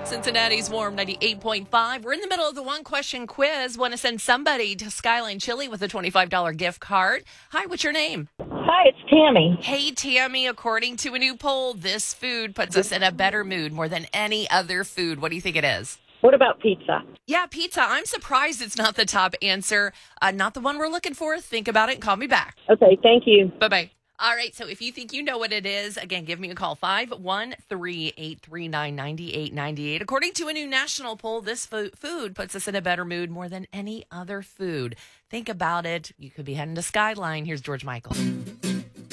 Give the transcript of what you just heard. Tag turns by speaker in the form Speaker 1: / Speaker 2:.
Speaker 1: Cincinnati's Warm 98.5. We're in the middle of the one-question quiz. Want to send somebody to Skyline Chili with a $25 gift card. Hi, what's your name?
Speaker 2: Hi, it's Tammy.
Speaker 1: Hey, Tammy, according to a new poll, this food puts us in a better mood more than any other food. What do you think it is?
Speaker 2: What about pizza?
Speaker 1: Yeah, pizza. I'm surprised it's not the top answer. Not the one we're looking for. Think about it and call me back.
Speaker 2: Okay, thank you.
Speaker 1: Bye-bye. All right, so if you think you know what it is, again, give me a call, 513-839-9898. According to a new national poll, this food puts us in a better mood more than any other food. Think about it. You could be heading to Skyline. Here's George Michael.